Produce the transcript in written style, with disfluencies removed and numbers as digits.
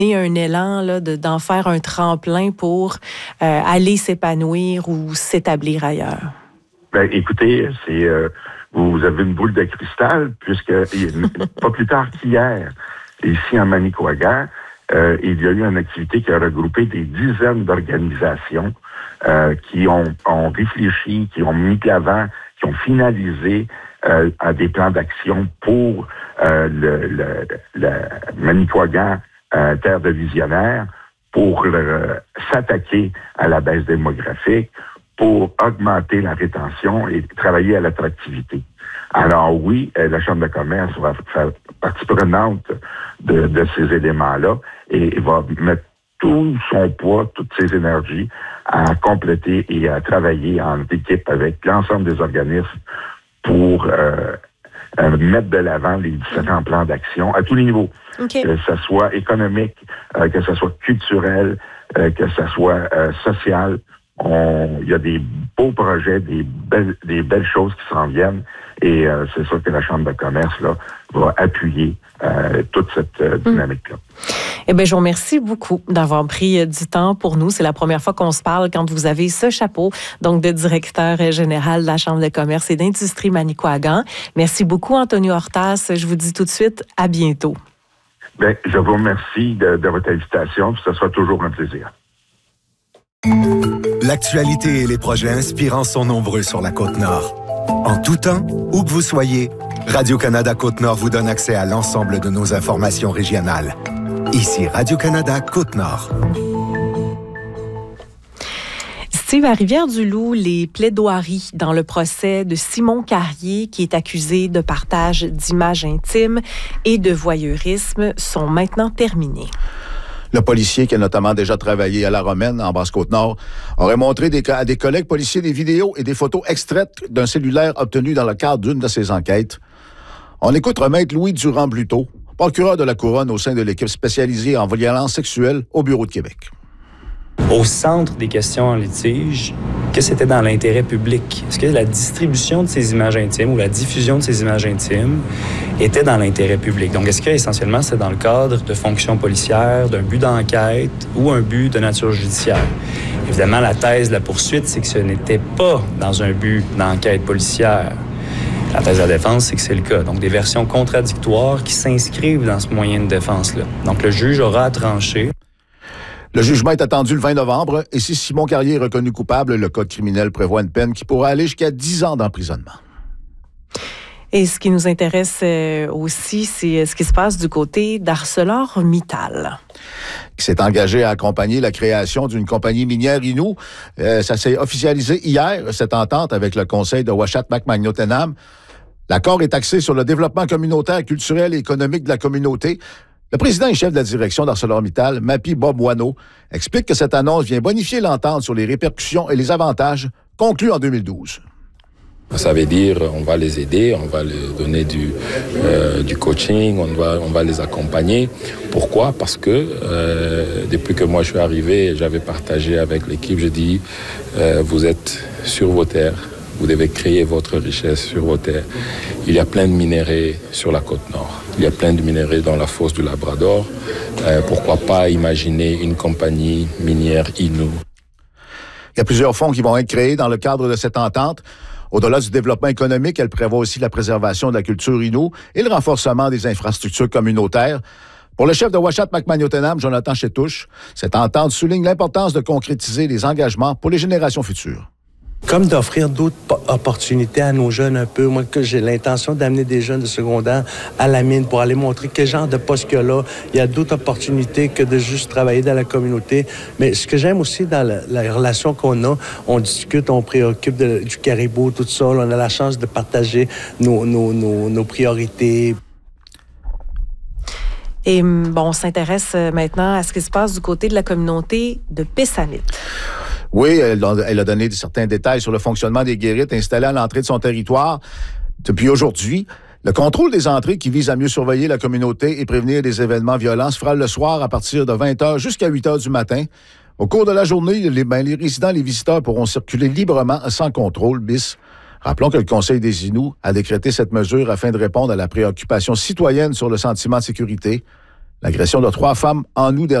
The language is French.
un élan là, d'en faire un tremplin pour aller s'épanouir ou s'établir ailleurs? Ben, écoutez, vous avez une boule de cristal, puisque pas plus tard qu'hier, ici en Manicouagan, il y a eu une activité qui a regroupé des dizaines d'organisations qui ont réfléchi, qui ont mis de l'avant, qui ont finalisé à des plans d'action pour le Manicouagan, terre de visionnaires, pour s'attaquer à la baisse démographique, pour augmenter la rétention et travailler à l'attractivité. Alors oui, la Chambre de commerce va faire partie prenante de ces éléments-là et va mettre tout son poids, toutes ses énergies à compléter et à travailler en équipe avec l'ensemble des organismes pour mettre de l'avant les différents plans d'action à tous les niveaux. Okay. Que ce soit économique, que ce soit culturel, que ce soit social. Il y a des beaux projets, des belles choses qui s'en viennent et c'est sûr que la Chambre de commerce là, va appuyer toute cette dynamique-là. Eh bien, je vous remercie beaucoup d'avoir pris du temps pour nous. C'est la première fois qu'on se parle quand vous avez ce chapeau, donc de directeur général de la Chambre de commerce et d'industrie Manicouagan. Merci beaucoup, Antonio Hortas. Je vous dis tout de suite à bientôt. Bien, je vous remercie de votre invitation. Ce sera toujours un plaisir. L'actualité et les projets inspirants sont nombreux sur la Côte-Nord. En tout temps, où que vous soyez, Radio-Canada Côte-Nord vous donne accès à l'ensemble de nos informations régionales. Ici Radio-Canada Côte-Nord. Steve, à Rivière-du-Loup, les plaidoiries dans le procès de Simon Carrier, qui est accusé de partage d'images intimes et de voyeurisme, sont maintenant terminées. Le policier, qui a notamment déjà travaillé à La Romaine, en Basse-Côte-Nord, aurait montré à des collègues policiers des vidéos et des photos extraites d'un cellulaire obtenu dans le cadre d'une de ses enquêtes. On écoute Maître Louis Durand-Bluteau, procureur de la Couronne au sein de l'équipe spécialisée en violence sexuelle au Bureau de Québec. Au centre des questions en litige, que c'était dans l'intérêt public? Est-ce que la distribution de ces images intimes ou la diffusion de ces images intimes était dans l'intérêt public? Donc, est-ce que essentiellement c'est dans le cadre de fonctions policières, d'un but d'enquête ou un but de nature judiciaire? Évidemment, la thèse de la poursuite, c'est que ce n'était pas dans un but d'enquête policière. La thèse de la défense, c'est que c'est le cas. Donc, des versions contradictoires qui s'inscrivent dans ce moyen de défense-là. Donc, le juge aura à trancher. Le jugement est attendu le 20 novembre et si Simon Carrier est reconnu coupable, le code criminel prévoit une peine qui pourra aller jusqu'à 10 ans d'emprisonnement. Et ce qui nous intéresse aussi, c'est ce qui se passe du côté d'ArcelorMittal, qui s'est engagé à accompagner la création d'une compagnie minière Innu. Ça s'est officialisé hier, cette entente avec le conseil de Ouachat-Macmagnotenam. L'accord est axé sur le développement communautaire, culturel et économique de la communauté. Le président et chef de la direction d'ArcelorMittal, Mapi Bob-Wano, explique que cette annonce vient bonifier l'entente sur les répercussions et les avantages conclus en 2012. Ça veut dire on va les aider, on va leur donner du coaching, on va les accompagner. Pourquoi? Parce que depuis que moi je suis arrivé, j'avais partagé avec l'équipe, j'ai dit vous êtes sur vos terres, vous devez créer votre richesse sur vos terres. Il y a plein de minéraux sur la Côte-Nord. Il y a plein de minéraux dans la fosse du Labrador. Pourquoi pas imaginer une compagnie minière Innu? Il y a plusieurs fonds qui vont être créés dans le cadre de cette entente. Au-delà du développement économique, elle prévoit aussi la préservation de la culture Innu et le renforcement des infrastructures communautaires. Pour le chef de Ouachat-Macmagnotenam, Jonathan Chétouche, cette entente souligne l'importance de concrétiser les engagements pour les générations futures. Comme d'offrir d'autres opportunités à nos jeunes un peu. Moi, que j'ai l'intention d'amener des jeunes de secondaire à la mine pour aller montrer quel genre de poste qu'il y a là. Il y a d'autres opportunités que de juste travailler dans la communauté. Mais ce que j'aime aussi dans la relation qu'on a, on discute, on préoccupe du caribou, tout ça. On a la chance de partager nos priorités. Et bon, on s'intéresse maintenant à ce qui se passe du côté de la communauté de Pessamit. Oui, elle a donné certains détails sur le fonctionnement des guérites installées à l'entrée de son territoire. Depuis aujourd'hui, le contrôle des entrées qui vise à mieux surveiller la communauté et prévenir des événements violents se fera le soir à partir de 20h jusqu'à 8h du matin. Au cours de la journée, les résidents, les visiteurs pourront circuler librement sans contrôle bis. Rappelons que le Conseil des Inuits a décrété cette mesure afin de répondre à la préoccupation citoyenne sur le sentiment de sécurité. L'agression de 3 femmes en août dernier.